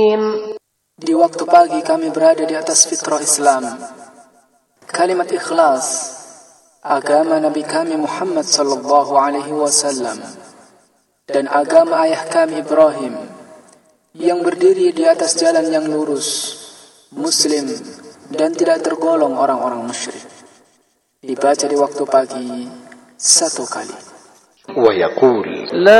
Di waktu pagi kami berada di atas fitrah Islam. Kalimat ikhlas, agama Nabi kami Muhammad sallallahu alaihi wasallam, dan agama ayah kami Ibrahim, yang berdiri di atas jalan yang lurus, muslim, dan tidak tergolong orang-orang musyrik. Dibaca di waktu pagi 1 kali. ويقول